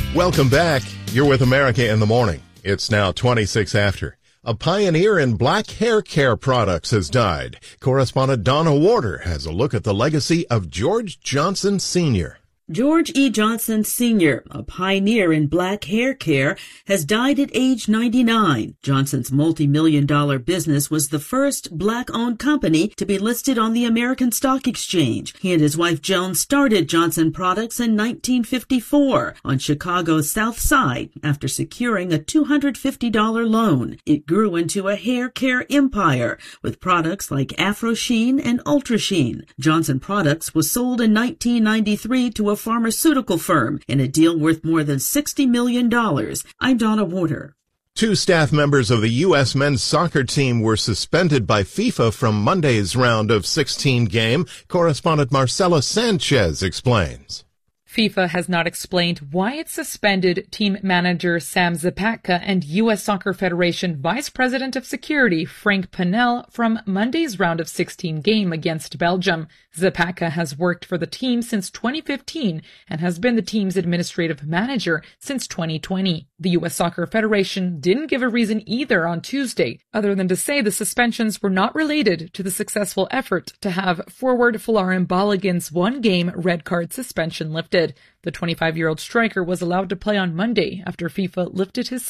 Welcome back. You're with America in the Morning. It's now 26 after. A pioneer in black hair care products has died. Correspondent Donna Warder has a look at the legacy of George Johnson Sr. George E. Johnson Sr., a pioneer in black hair care, has died at age 99. Johnson's multi-million-dollar business was the first black-owned company to be listed on the American Stock Exchange. He and his wife Joan started Johnson Products in 1954 on Chicago's South Side after securing a $250 loan. It grew into a hair care empire with products like Afro Sheen and Ultra Sheen. Johnson Products was sold in 1993 to a pharmaceutical firm in a deal worth more than $60 million. I'm Donna Warder. 2 staff members of the U.S. men's soccer team were suspended by FIFA from Monday's round of 16 game. Correspondent Marcela Sanchez explains. FIFA has not explained why it suspended team manager Sam Zapatka and U.S. Soccer Federation Vice President of Security Frank Pannell from Monday's round of 16 game against Belgium. Zapatka has worked for the team since 2015 and has been the team's administrative manager since 2020. The U.S. Soccer Federation didn't give a reason either on Tuesday, other than to say the suspensions were not related to the successful effort to have forward Folarin Balogun's one-game red card suspension lifted. The 25-year-old striker was allowed to play on Monday after FIFA lifted his